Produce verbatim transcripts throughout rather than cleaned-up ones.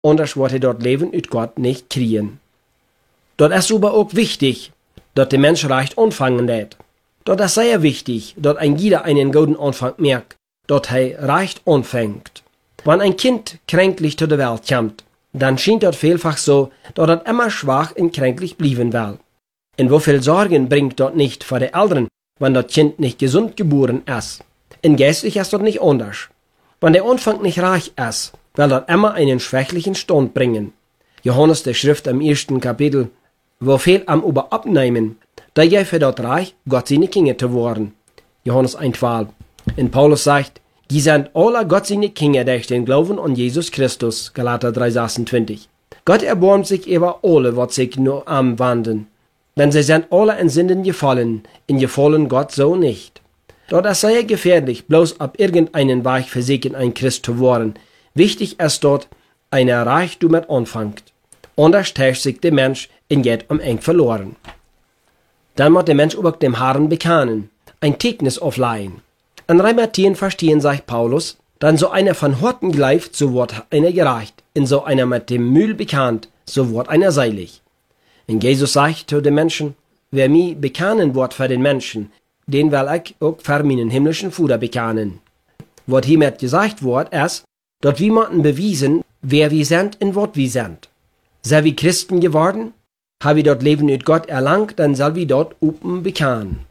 anders wird er dort Leben ut Gott nicht kriegen. Dort ist aber auch wichtig, dass der Mensch recht anfangen lässt. Dort ist sehr wichtig, dass ein jeder einen guten Anfang merkt, dass er recht anfängt. Wenn ein Kind kränklich zur Welt kommt, dann scheint dort vielfach so, dass er immer schwach und kränklich bleiben will. Und wie viel Sorgen bringt dort nicht für die Eltern, wenn das Kind nicht gesund geboren ist. In geistlich ist dort nicht anders. Wenn der Anfang nicht reich ist, will dort immer einen schwächlichen Stand bringen. Johannes der Schrift im ersten Kapitel, wo viel am Über abnehmen, da je für dort reich, Gott seine Kinder zu worden. Johannes eins zwölf. Und Paulus sagt, die sind alle Gott seine Kinder durch den Glauben an Jesus Christus, Galater drei sechsundzwanzig. Gott erbarmt sich über alle, was sich nur am wandern. Denn sie sind alle in Sünden gefallen, in gefallen Gott so nicht. Dort ist sehr gefährlich, bloß ab irgendeinen Weg versichern ein Christ zu werden. Wichtig ist dort, eine Reichtum mit anfängt. Anders täuscht sich der Mensch in geht um eng verloren. Dann muss der Mensch über dem Herrn bekennen, ein Zeugnis aufleihen. In Römer zehn verstehen, sagt Paulus, dann so einer von Horten gleift, so wird einer gereicht, in so einer mit dem Mühl bekannt, so wird einer seilig. Und Jesus sagt zu den Menschen, wer mir bekennen wird für den Menschen, den will ich auch für meinen himmlischen Vater bekennen. Was hiermit gesagt wird, ist, dass wir müssen bewiesen, wer wir sind und was wir sind. Sind wir Christen geworden? Haben wir dort Leben mit Gott erlangt, dann soll wir dort open bekennen.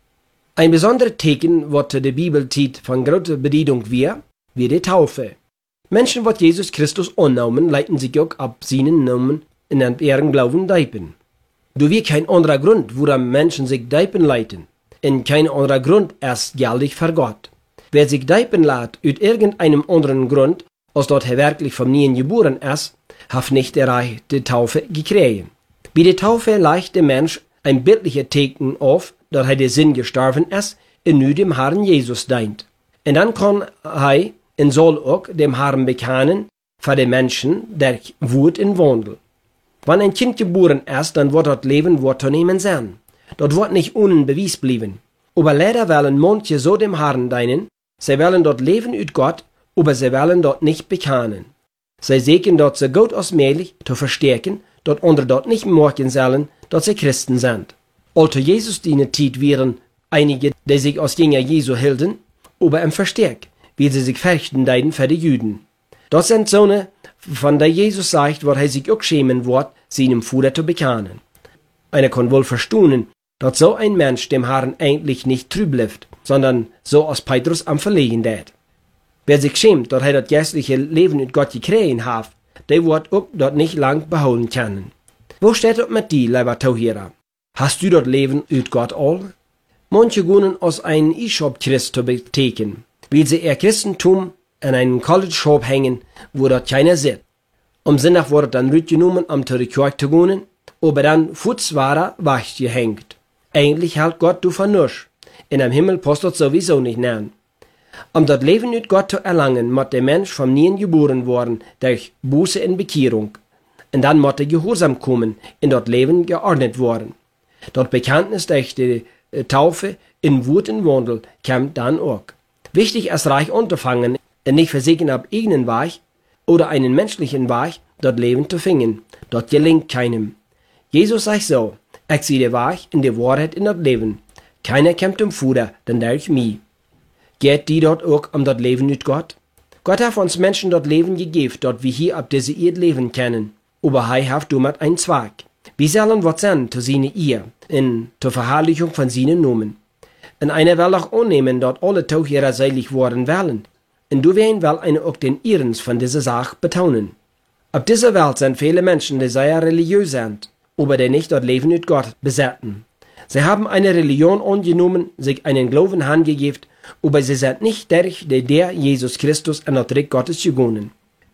Ein besonderes Teken, was der Bibel zieht von großer Bedeutung wir, wie die Taufe. Menschen, die Jesus Christus annehmen, leiten sich auch ab seinen Namen in ihren Glauben deipen. Du wir kein anderer Grund, woran Menschen sich deipen leiten. In kein anderer Grund erst geldig für Gott. Wer sich deipen lässt, aus irgendeinem anderen Grund, als dort er wirklich vom Nien geboren ist, hat nicht der Reich der Taufe gekriegt. Bei der Taufe leicht der Mensch ein bildlicher Teken auf, dass er der Sinn gestorben ist, und nu dem Herrn Jesus dient. Und dann kann er und soll auch dem Herrn bekennen, für den Menschen, der wohnt in Wandel. Wenn ein Kind geboren ist, dann wird das Leben wird zu nehmen sein. Dort wird nicht ohne Beweis bleiben. Aber leider wollen manche so dem Herrn dienen, sie wollen dort leben ut Gott, aber sie wollen dort nicht bekennen. Sie sägen dort so gut als möglich zu verstärken, dort andere dort nicht merken sollen, dass sie Christen sind. Alter Jesus diene Zeit wären einige, die sich als Jünger Jesu hielten, aber im Verstärk, wie sie sich fürchten deiden für die Juden. Das sind Söhne, von der Jesus sagt, wo er sich auch schämen wird, seinem Vater zu bekennen. Einer kann wohl verstehen, dass so ein Mensch dem Herrn eigentlich nicht trüb bleibt, sondern so als Petrus am Verlegen wird. Wer sich schämt, dass er das geistliche Leben mit Gott gekriegt hat, der wird auch dort nicht lang beholen können. Wo steht das mit dir, lieber Tauhierer? Hast du dort Leben mit Gott all? Manche gehen aus einem E-Shop-Christ zu beteken, weil sie ihr Christentum in einen College-Shop hängen, wo dort keiner sieht. Am Sonntag wurde dann Rüt genommen, um zu der Kirche zu gehen, aber dann Futzware wach gehängt. Eigentlich hält Gott du von nichts. In dem Himmel passt das sowieso nicht nennen. Um das Leben mit Gott zu erlangen, muss der Mensch vom Nien geboren worden, durch Buße in Bekehrung. Und dann muss der Gehorsam kommen, in das Leben geordnet worden. Das Bekenntnis durch die Taufe in Wut und Wandel kommt dann auch. Wichtig ist reich anzufangen, und nicht versuchen ab eigenen Weg oder einen menschlichen Weg, das Leben zu finden. Das gelingt keinem. Jesus sagt so, ich sehe den Weg in die Wahrheit in das Leben. Keiner kommt zum Vater, denn durch mich. Geht die dort auch um das Leben mit Gott? Gott hat uns Menschen dort Leben gegeben, dort wir hier ab diese Erde leben können. Aber er hat damit einen Zweck. Wir sollen was sein zu seine Ehe, in zur Verherrlichung von seinen Namen. Und einer will auch annehmen, dort alle Tauchierer seilig worden wollen. Und du werden will einer auch den Ihrens von dieser Sache betonen. Auf dieser Welt sind viele Menschen, die sehr religiös sind, aber die nicht das Leben mit Gott besetzen. Sie haben eine Religion angenommen, sich einen Glauben angegeben, aber sie sind nicht durch die der Jesus Christus in das Reich Gottes gegangen.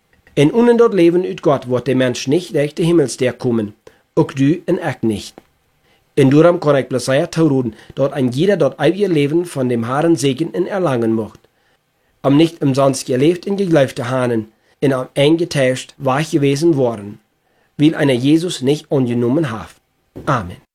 In ohne das Leben mit Gott wird der Mensch nicht durch den Himmelsster kommen, auch du und ich nicht. In darum kann ich bloß sehr tauruden, dort ein jeder dort ewige Leben von dem Herrn Segen in erlangen mocht. Am nicht umsonst gelebt in gegläufte Hahnen, in am eng getäuscht, weich gewesen worden, weil einer Jesus nicht angenommen hat. Amen.